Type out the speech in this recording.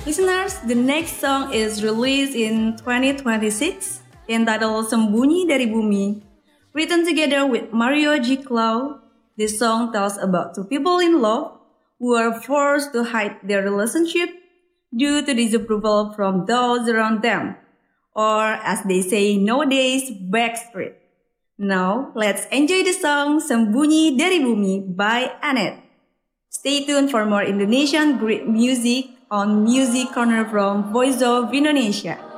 Listeners, the next song is released in 2026 entitled Sembunyi dari Bumi. Written together with Mario G. Clow, this song tells about two people in love who are forced to hide their relationship due to disapproval from those around them, or as they say nowadays, backstreet. Now, let's enjoy the song Sembunyi dari Bumi by Annette. Stay tuned for more Indonesian great music on Music Corner from Voice of Indonesia.